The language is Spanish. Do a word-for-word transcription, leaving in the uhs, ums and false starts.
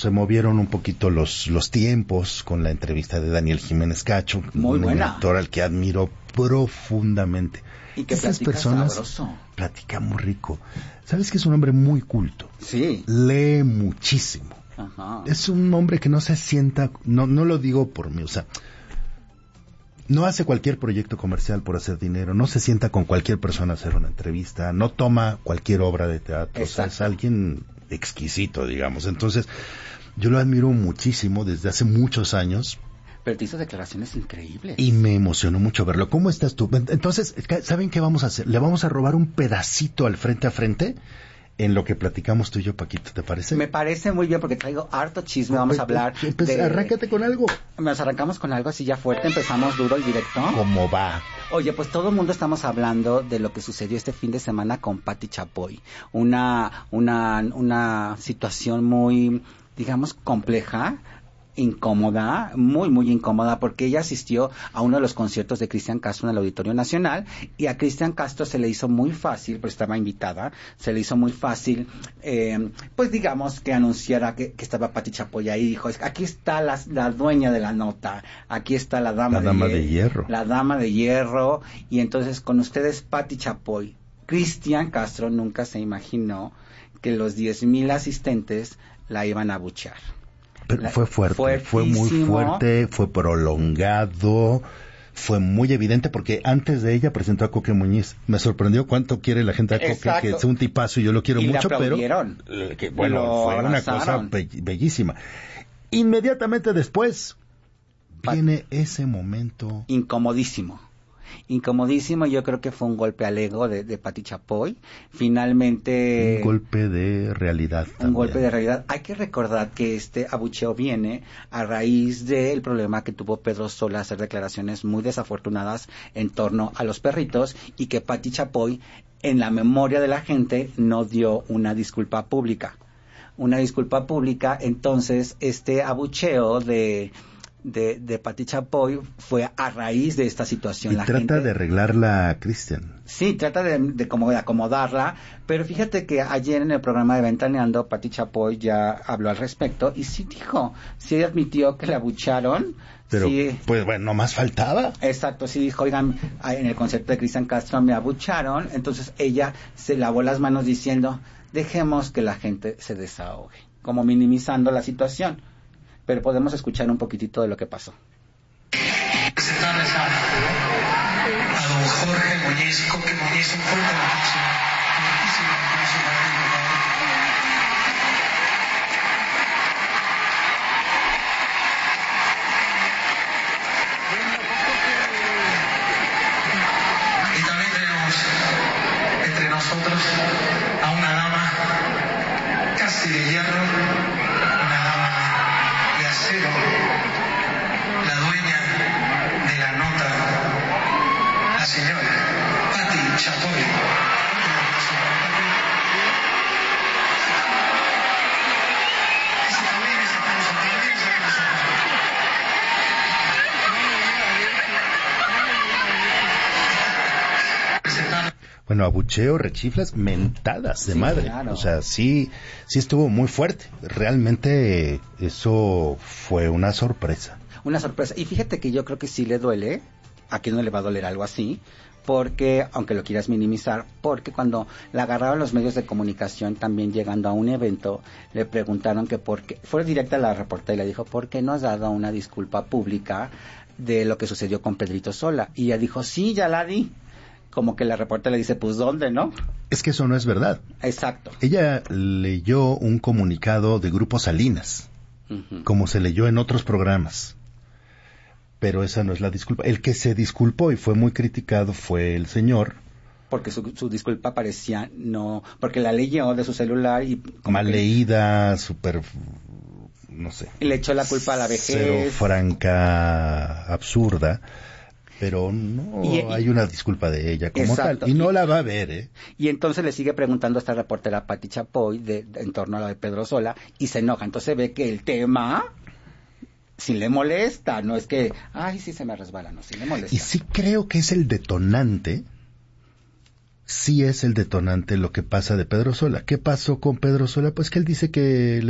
se movieron un poquito los los tiempos con la entrevista de Daniel Jiménez Cacho, muy un buena, actor al que admiro profundamente. Y que esas platica personas sabroso. Platica muy rico. Sabes que es un hombre muy culto. Sí. Lee muchísimo. Ajá. Es un hombre que no se sienta, no no lo digo por mí, o sea, no hace cualquier proyecto comercial por hacer dinero, no se sienta con cualquier persona a hacer una entrevista, no toma cualquier obra de teatro, o sea, es alguien exquisito, digamos. Entonces, yo lo admiro muchísimo desde hace muchos años. Pero te hizo declaraciones increíbles. Y me emocionó mucho verlo. ¿Cómo estás tú? Entonces, ¿saben qué vamos a hacer? Le vamos a robar un pedacito al frente a frente en lo que platicamos tú y yo, Paquito, ¿te parece? Me parece muy bien porque traigo harto chisme, vamos a hablar pues, de... Arráncate con algo. Nos arrancamos con algo así ya fuerte, empezamos duro y directo. ¿Cómo va? Oye, pues todo el mundo estamos hablando de lo que sucedió este fin de semana con Pati Chapoy. Una, una, una situación muy, digamos, compleja, incómoda, muy muy incómoda, porque ella asistió a uno de los conciertos de Cristian Castro en el Auditorio Nacional, y a Cristian Castro se le hizo muy fácil, pero estaba invitada, se le hizo muy fácil, eh, pues digamos que anunciara que, que estaba Pati Chapoy ahí, dijo, aquí está la, la dueña de la nota, aquí está la dama, la de, dama hier- de hierro, la dama de hierro, y entonces con ustedes Pati Chapoy. Cristian Castro nunca se imaginó que los diez mil asistentes la iban a abuchear. Pero fue fuerte, Fuertísimo. fue muy fuerte, fue prolongado, fue muy evidente, porque antes de ella presentó a Coque Muñiz. Me sorprendió cuánto quiere la gente a Coque, Exacto. que es un tipazo y yo lo quiero y mucho, pero que, bueno, lo fue una abrazaron. cosa be- bellísima. Inmediatamente después viene ese momento incomodísimo. Incomodísimo, yo creo que fue un golpe al ego de, de Pati Chapoy. Finalmente... Un golpe de realidad también. Un golpe de realidad. Hay que recordar que este abucheo viene a raíz del problema que tuvo Pedro Sola, hacer declaraciones muy desafortunadas en torno a los perritos, y que Pati Chapoy, en la memoria de la gente, no dio una disculpa pública. Una disculpa pública, entonces este abucheo de... de, de Pati Chapoy fue a raíz de esta situación. Y la trata gente, de arreglarla, Cristian. Sí, trata de, de, como de acomodarla, pero fíjate que ayer en el programa de Ventaneando, Pati Chapoy ya habló al respecto y sí dijo, sí admitió que la abucharon. Pero, sí, pues bueno, no más faltaba. Exacto, sí dijo, oigan, en el concierto de Cristian Castro me abucharon, entonces ella se lavó las manos diciendo, dejemos que la gente se desahogue, como minimizando la situación. Pero podemos escuchar un poquitito de lo que pasó. Presentarles a, a don Jorge Muñiz, Coque Muñiz, un fuerte aplauso. Muchísimo aplauso para él, por favor. Y también tenemos entre nosotros a una dama casi de hierro, una dama de acero, la dueña de la nota, la señora Pati Chapoy. Ese también es aplauso, también es aplauso. Presentar. Bueno, abucheo, rechiflas, mentadas de Sí, madre. claro. O sea, sí, sí estuvo muy fuerte. Realmente eh, eso fue una sorpresa. Una sorpresa. Y fíjate que yo creo que sí le duele, a quien no le va a doler algo así, porque, aunque lo quieras minimizar, porque cuando la agarraron los medios de comunicación también llegando a un evento, le preguntaron que por qué, fue directa a la reportera y le dijo, ¿por qué no has dado una disculpa pública de lo que sucedió con Pedrito Sola? Y ella dijo, sí, ya la di. Como que la reportera le dice, pues ¿dónde, no? Es que eso no es verdad. Exacto. Ella leyó un comunicado de Grupo Salinas, Uh-huh. como se leyó en otros programas. Pero esa no es la disculpa. El que se disculpó y fue muy criticado fue el señor. Porque su, su disculpa parecía no... Porque la leyó de su celular y... como Mal que leída, súper... no sé. le echó la culpa a la vejez. Cero franca, absurda. Pero no Y- y- hay una disculpa de ella como Exacto. tal. Y no Y- la va a ver, ¿eh? Y entonces le sigue preguntando a esta reportera Pati Chapoy de, de- en torno a lo de Pedro Sola y se enoja. Entonces ve que el tema sí le molesta, no es que, ay, sí se me resbala, no, sí le molesta. Y sí creo que es el detonante, sí es el detonante lo que pasa de Pedro Sola. ¿Qué pasó con Pedro Sola? Pues que él dice que le